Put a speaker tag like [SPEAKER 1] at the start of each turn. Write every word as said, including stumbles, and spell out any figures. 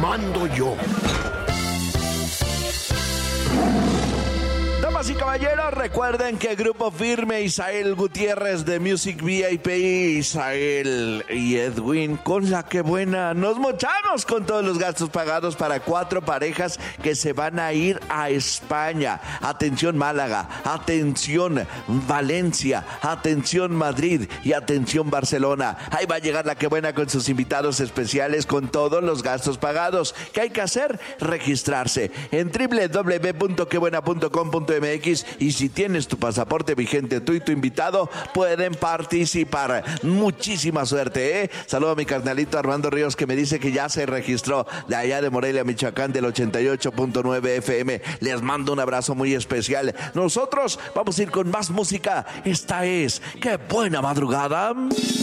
[SPEAKER 1] mando yo.
[SPEAKER 2] Damas y caballeros, recuerden que Grupo Firme, Isael Gutiérrez de Music V I P, Isael y Edwin, con la que buena, nos mochamos con todos los gastos pagados para cuatro parejas que se van a ir a España. Atención Málaga, atención Valencia, atención Madrid y atención Barcelona. Ahí va a llegar la que buena con sus invitados especiales con todos los gastos pagados. ¿Qué hay que hacer? Registrarse en doble u doble u doble u punto que buena punto com punto m x, y si tienes tu pasaporte vigente, tú y tu invitado pueden participar. Muchísima suerte, ¿eh? Saludo a mi carnalito Armando Ríos, que me dice que ya se registró de allá de Morelia, Michoacán, del ochenta y ocho punto nueve F M. Les mando un abrazo muy especial. Nosotros vamos a ir con más música. Esta es ¡Qué buena madrugada!